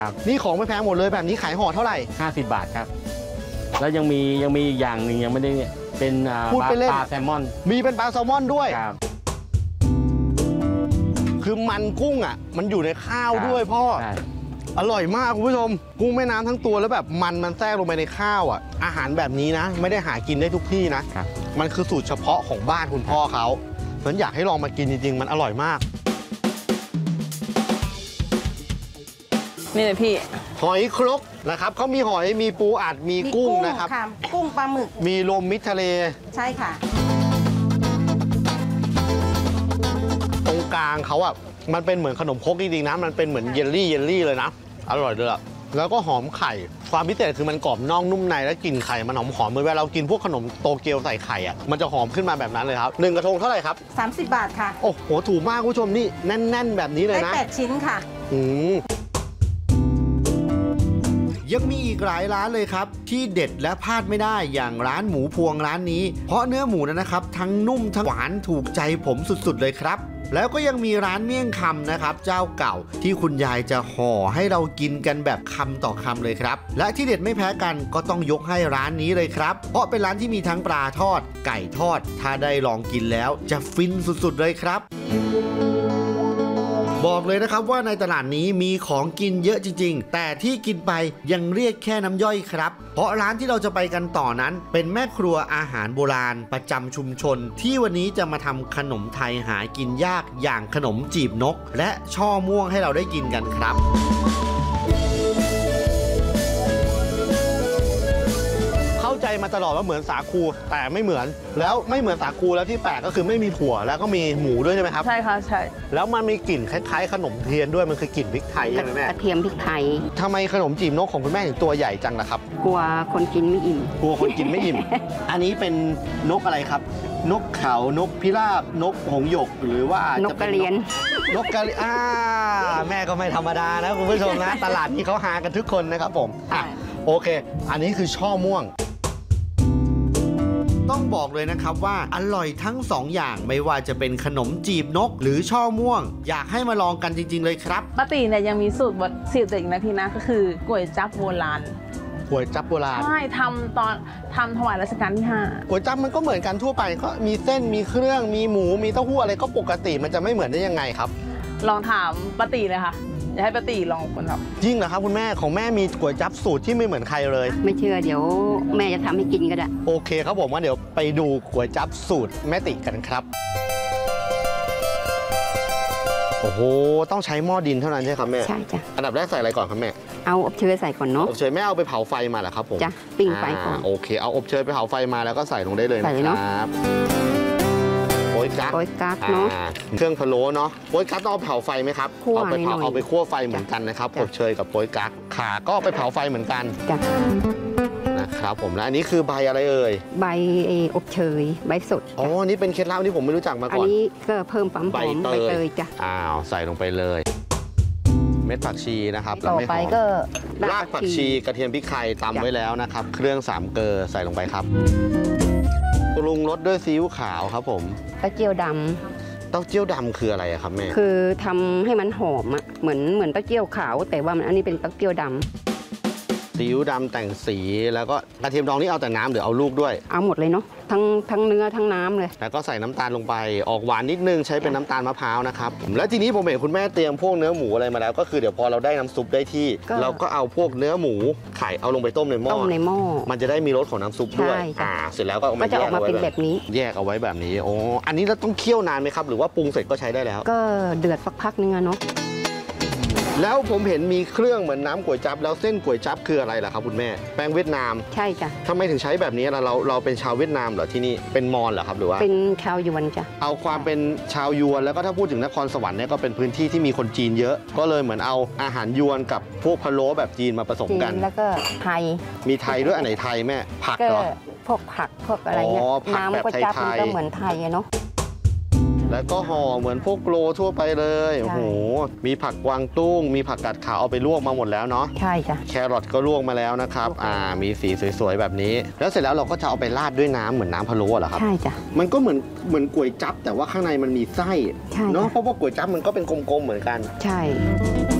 นี่ของไม่แพงหมดเลยแบบนี้ขายห่อเท่าไหร่ 50 บาทครับแล้วยังมีอีกอย่างหนึ่งยังไม่ได้เป็นปลาแซลมอนมีเป็นปลาแซลมอนด้วยครับคือมันกุ้งอ่ะมันอยู่ในข้าวด้วยพ่ออร่อยมากคุณผู้ชมกุ้งแม่น้ำทั้งตัวแล้วแบบมันแทรกลงไปในข้าวอ่ะอาหารแบบนี้นะไม่ได้หากินได้ทุกที่นะมันคือสูตรเฉพาะของบ้านคุณพ่อเขาฉันอยากให้ลองมากินจริงๆมันอร่อยมากนี่เลยพี่หอยครกนะครับเขามีหอยมีปูอัดมีกุ้งนะครับกุ้งปลาหมึกมีรวมมิตรทะเลใช่ค่ะตรงกลางเขาอ่ะมันเป็นเหมือนขนมครกจริงๆนะมันเป็นเหมือนเยลลี่เลยนะอร่อยเลยอะแล้วก็หอมไข่ความพิเศษคือมันกรอบนอกนุ่มในแล้วกลิ่นไข่มันหอมเหมือนเวลาเรากินพวกขนมโตเกียวใส่ไข่อ่ะมันจะหอมขึ้นมาแบบนั้นเลยครับ1กระทงเท่าไหร่ครับ 30 บาทค่ะโอ้โหถูกมากคุณผู้ชมนี่แน่นๆแบบนี้เลยนะได้8 ชิ้นค่ะยังมีอีกหลายร้านเลยครับที่เด็ดและพลาดไม่ได้อย่างร้านหมูพวงร้านนี้เพราะเนื้อหมูนะครับทั้งนุ่มทั้งหวานถูกใจผมสุดๆเลยครับแล้วก็ยังมีร้านเมี่ยงคำนะครับเจ้าเก่าที่คุณยายจะห่อให้เรากินกันแบบคำต่อคำเลยครับและที่เด็ดไม่แพ้กันก็ต้องยกให้ร้านนี้เลยครับเพราะเป็นร้านที่มีทั้งปลาทอดไก่ทอดถ้าได้ลองกินแล้วจะฟินสุดๆเลยครับบอกเลยนะครับว่าในตลาดนี้มีของกินเยอะจริงๆแต่ที่กินไปยังเรียกแค่น้ำย่อยครับเพราะร้านที่เราจะไปกันต่อนั้นเป็นแม่ครัวอาหารโบราณประจำชุมชนที่วันนี้จะมาทำขนมไทยหากินยากอย่างขนมจีบนกและช่อม่วงให้เราได้กินกันครับเข้าใจมาตลอดว่าเหมือนสาคูแต่ไม่เหมือนแล้วไม่เหมือนสาคูแล้วที่แปลกก็คือไม่มีถั่วแล้วก็มีหมูด้วยใช่ไหมครับใช่ค่ะใช่แล้วมันมีกลิ่นคล้ายๆขนมเทียนด้วยมันคือกลิ่นพริกไทยใช่ไหมแม่กระเทียมพริกไทยทำไมขนมจีบนกของคุณแม่ถึงตัวใหญ่จังล่ะครับกลัวคนกินไม่อิ่มกลัวคนกินไม่อิ่ม อันนี้เป็นนกอะไรครับนกเขานกพิราบนกหงส์หยกหรือว่านกกระเรียนนกกระเรียนแม่ก็ไม่ธรรมดานะคุณผู้ชมนะตลาดนี้เขาหากันทุกคนนะครับผมโอเคอันนี้คือช่อม่วงต้องบอกเลยนะครับว่าอร่อยทั้ง2 อย่างไม่ว่าจะเป็นขนมจีบนกหรือช่อม่วงอยากให้มาลองกันจริงๆเลยครับป้าตีเนี่ยยังมีสูตรเด็ดนะพี่นะก็คือก๋วยจั๊บโบราณก๋วยจั๊บโบราณใช่ทำถวายรัชกาลที่5 ก๋วยจั๊บมันก็เหมือนกันทั่วไปก็มีเส้นมีเครื่องมีหมูมีเต้าหู้อะไรก็ปกติมันจะไม่เหมือนได้ยังไงครับลองถามป้าตีเลยค่ะอยากให้ป้าตีลองคนครับจริงเหรอครับคุณแม่ของแม่มีก๋วยจั๊บสูตรที่ไม่เหมือนใครเลยไม่เชื่อเดี๋ยวแม่จะทำให้กินก็ได้โอเคครับผมว่าเดี๋ยวไปดูก๋วยจั๊บสูตรแม่ติกันครับโอ้โหต้องใช้หม้อดินเท่านั้นใช่ครับแม่ใช่จ้ะอันดับแรกใส่อะไรก่อนครับแม่เอาอบเชยใส่ก่อนเนาะอบเชยแม่เอาไปเผาไฟมาเหรอครับผมจ้ะปิ้งไฟก่อนโอเคเอาอบเชยไปเผาไฟมาแล้วก็ใส่ลงได้เลยนะครับโป๊ยกั๊กเนาะเครื่องพะโล้เนาะโป๊ยกั๊กต้องเอาเผาไฟไหมครับเอาไปคั่วไฟเหมือนกันนะครับอบเชยกับโป๊ยกั๊กขาก็ไปเผาไฟเหมือนกันนะครับผมแล้วอันนี้คือใบอะไรเอ่ยใบอบเชยใบสดอ๋อนี่เป็นเคล็ดลับที่ผมไม่รู้จักมาก่อนอันนี้ก็เพิ่มความหอมใบเตยจ้ะใส่ลงไปเลยเม็ดผักชีนะครับต่อไปก็รากผักชีกระเทียมพริกไทยตำไว้แล้วนะครับเครื่อง3 เกลอใส่ลงไปครับปรุงรสด้วยซีอิ๊วขาวครับผมเต้าเจี้ยวดำเต้าเจี้ยวดำคืออะไรครับแม่คือทำให้มันหอมอ่ะเหมือนเต้าเจี้ยวขาวแต่ว่าอันนี้เป็นเต้าเจี้ยวดำซีอิ๊วดำแต่งสีแล้วก็กระเทียมดองนี่เอาแต่น้ำหรือเอาลูกด้วยเอาหมดเลยเนาะทั้งเนื้อทั้งน้ำเลยแล้วก็ใส่น้ำตาลลงไปออกหวานนิดนึงใช้เป็นน้ำตาลมะพร้าวนะครับแล้วทีนี้ผมเห็นคุณแม่เตรียมพวกเนื้อหมูอะไรมาแล้วก็คือเดี๋ยวพอเราได้น้ำซุปได้ที่เราก็เอาพวกเนื้อหมูไข่เอาลงไปต้มในหม้อมันจะได้มีรสของน้ำซุปด้วยเสร็จแล้วก็เอามาแยกเอาไว้แบบนี้แยกเอาไว้แบบนี้โอ้อันนี้เราต้องเคี่ยวนานไหมครับหรือว่าปรุงเสร็จก็ใช้ได้แล้วก็เดือดสักพักนึงเนาะแล้วผมเห็นมีเครื่องเหมือนน้ำก๋วยจั๊บแล้วเส้นก๋วยจั๊บคืออะไรล่ะครับคุณแม่แป้งเวียดนามใช่จ้ะทำไมถึงใช้แบบนี้ล่ะเราเป็นชาวเวียดนามเหรอที่นี่เป็นมอญเหรอครับหรือว่าเป็นชาวยวนจ้ะเอาความเป็นชาวยวนแล้วก็ถ้าพูดถึงนครสวรรค์เนี่ยก็เป็นพื้นที่ที่มีคนจีนเยอะก็เลยเหมือนเอาอาหารยวนกับพวกพะโล้แบบจีนมาผสมกันแล้วก็ไทยมีไทยด้วยอันไหนไทยแม่ผักเหรอพวกผักพวกอะไรเงี้ยน้ำก๋วยจั๊บมันก็เหมือนไทยเนาะแล้วก็ห่อเหมือนพวกโรทั่วไปเลยโอ้โหมีผักกวางตุ้งมีผักกาดขาวเอาไปลวกมาหมดแล้วเนาะใช่จ้ะแครอทก็ลวกมาแล้วนะครับมีสีสวยๆแบบนี้แล้วเสร็จแล้วเราก็จะเอาไปราดด้วยน้ำเหมือนน้ำพะโล้เหรอครับใช่จ้ะมันก็เหมือนก๋วยจั๊บแต่ว่าข้างในมันมีไส้เนาะเพราะว่าก๋วยจั๊บมันก็เป็นกลมๆเหมือนกันใช่